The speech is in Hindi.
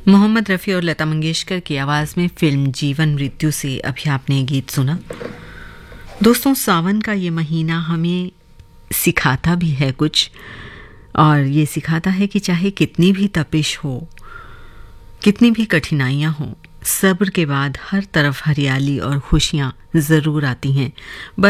मोहम्मद रफ़ी और लता मंगेशकर की आवाज़ में फिल्म जीवन मृत्यु से अभी आपने गीत सुना। दोस्तों, सावन का ये महीना हमें सिखाता भी है कुछ, और ये सिखाता है कि चाहे कितनी भी तपिश हो, कितनी भी कठिनाइयाँ हों, सब्र के बाद हर तरफ हरियाली और खुशियाँ ज़रूर आती हैं।